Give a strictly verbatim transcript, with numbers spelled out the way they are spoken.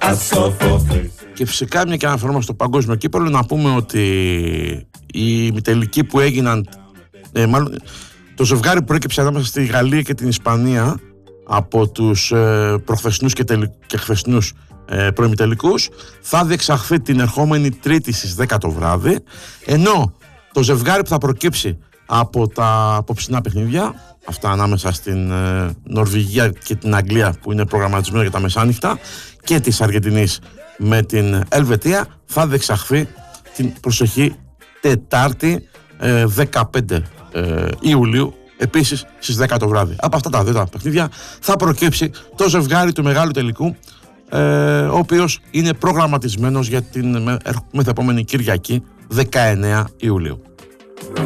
Και φυσικά, μια και αναφέρομαι στο παγκόσμιο κύπελλο, να πούμε ότι οι τελικοί που έγιναν, ε, μάλλον, το ζευγάρι που προέκυψε ανάμεσα στη Γαλλία και την Ισπανία από τους ε, προχθεσινούς και, τελ, και χθεσινούς ε, προημιτελικούς, θα διεξαχθεί την ερχόμενη Τρίτη στις δέκα το βράδυ, ενώ το ζευγάρι που θα προκύψει από τα απόψινά παιχνίδια, αυτά ανάμεσα στην ε, Νορβηγία και την Αγγλία που είναι προγραμματισμένο για τα μεσάνυχτα, και της Αργεντινής με την Ελβετία, θα διεξαχθεί την προσεχή Τετάρτη ε, δεκαπέντε ε, Ιουλίου, επίσης στις δέκα το βράδυ. Από αυτά τα δύο τα παιχνίδια θα προκύψει το ζευγάρι του μεγάλου τελικού, ε, ο οποίος είναι προγραμματισμένος για την μεθεπόμενη Κυριακή δεκαεννέα Ιουλίου.